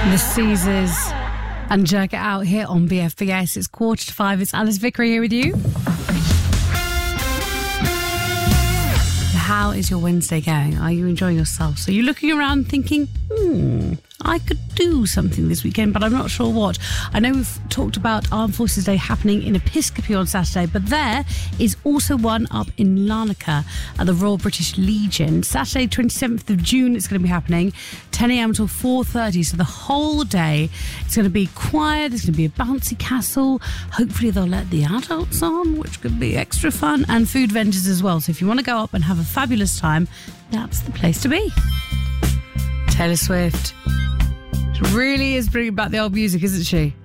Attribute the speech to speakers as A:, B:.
A: The Caesars and Jerk It Out here on BFBS. It's 4:45. It's Alice Vickery here with you. How is your Wednesday going? Are you enjoying yourself? So you're looking around thinking, I could do something this weekend, but I'm not sure what. I know we've talked about Armed Forces Day happening in Episcopi on Saturday, but there is also one up in Larnaca at the Royal British Legion. Saturday, 27th of June, it's going to be happening, 10 a.m. until 4:30. So the whole day, it's going to be quiet. There's going to be a bouncy castle. Hopefully they'll let the adults on, which could be extra fun, and food vendors as well. So if you want to go up and have a fabulous time, that's the place to be. Taylor Swift. She really is bringing back the old music, isn't she?